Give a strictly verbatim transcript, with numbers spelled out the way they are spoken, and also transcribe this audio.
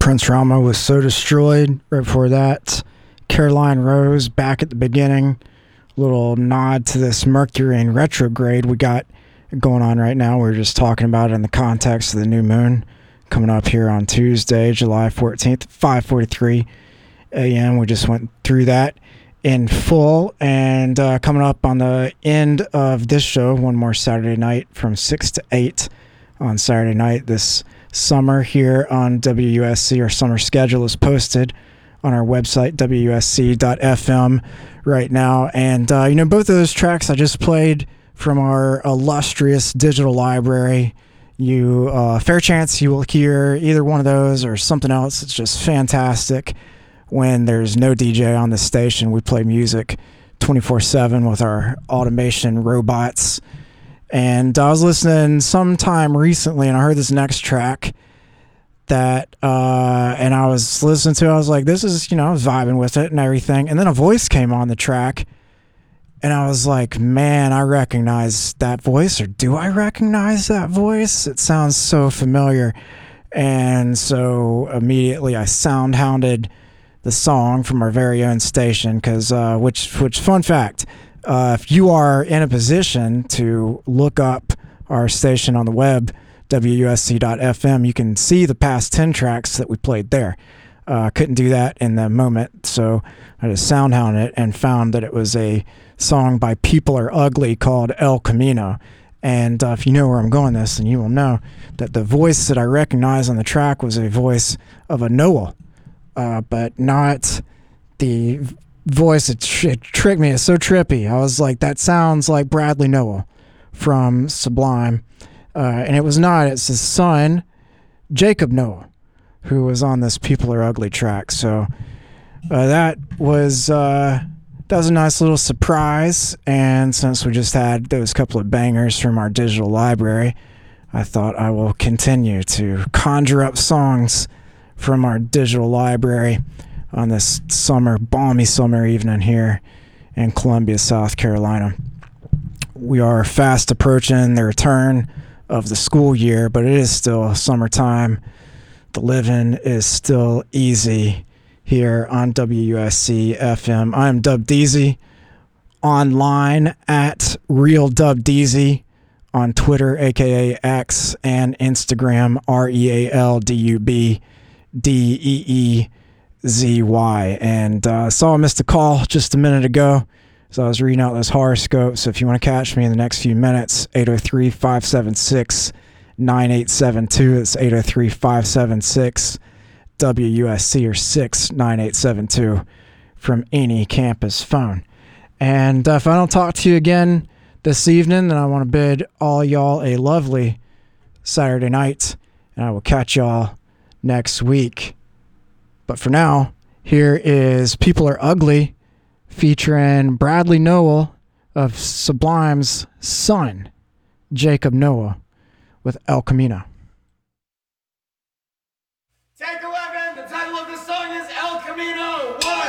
Prince Rama was So Destroyed. Right before that, Caroline Rose, Back at the Beginning. Little nod to this Mercury in retrograde we got going on right now. We are just talking about it in the context of the new moon coming up here on Tuesday, July fourteenth, five forty-three a.m. We just went through that in full. And uh, coming up on the end of this show, one more Saturday night from six to eight on Saturday night this summer here on W U S C. Our summer schedule is posted on our website, W U S C dot F M right now. And, uh, you know, both of those tracks I just played from our illustrious digital library. You, uh, fair chance you will hear either one of those or something else. It's just fantastic. When there's no D J on the station, we play music twenty-four seven with our automation robots. And I was listening sometime recently, and I heard this next track that, uh, and I was listening to it. I was like, this is, you know, I was vibing with it and everything. And then a voice came on the track, and I was like, man, I recognize that voice, or do I recognize that voice? It sounds so familiar. And so immediately I sound hounded the song from our very own station, because, uh, which, which fun fact, uh, if you are in a position to look up our station on the web, W U S C dot F M, you can see the past ten tracks that we played there. Uh, couldn't do that in the moment, so I just soundhounded it and found that it was a song by People Are Ugly called El Camino. And uh, if you know where I'm going this, then you will know that the voice that I recognize on the track was a voice of a Noel, uh, but not the voice. It, tr- it tricked me. It's so trippy. I was like, that sounds like Bradley Noel from Sublime. Uh, and it was not. It's his son, Jacob Noel, who was on this People Are Ugly track. So uh, that was uh, that was a nice little surprise. And since we just had those couple of bangers from our digital library, I thought I will continue to conjure up songs from our digital library on this summer, balmy summer evening here in Columbia, South Carolina. We are fast approaching the return of the school year, but it is still summertime. The living is still easy here on W U S C F M. I'm Dub Deezy, online at Real Dub Deezy on Twitter, aka X, and Instagram, R E A L D U B D E E Z Y. And I uh, saw I missed a call just a minute ago. So I was reading out those horoscopes. So if you want to catch me in the next few minutes, eight oh three, five seven six, nine eight seven two. It's eight oh three, five seven six, W U S C or six nine eight seven two from any campus phone. And uh, if I don't talk to you again this evening, then I want to bid all y'all a lovely Saturday night. And I will catch y'all next week. But for now, here is People Are Ugly, featuring Bradley Noel of Sublime's son, Jacob Noel, with El Camino.